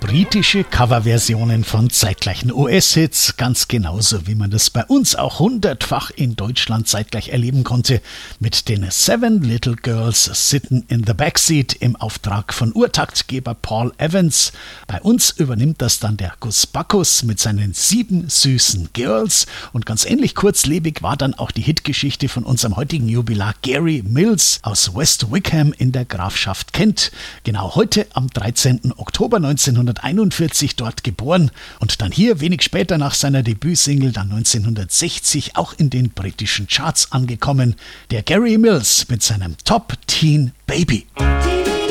britische Coverversionen von zeitgleichen US-Hits, ganz genauso wie man das bei uns auch hundertfach in Deutschland zeitgleich erleben konnte, mit den Seven Little Girls Sittin' in the Backseat im Auftrag von Urtaktgeber Paul Evans. Bei uns übernimmt das dann der Gus Backus mit seinen 7 süßen Girls, und ganz ähnlich kurzlebig war dann auch die Hitgeschichte von unserem heutigen Jubilar Gary Mills aus West Wickham in der Grafschaft Kent. Genau heute am 13. Oktober 1941 dort geboren und dann hier wenig später nach seiner Debütsingle dann 1960 auch in den britischen Charts angekommen. Der Gary Mills mit seinem Top Teen Baby.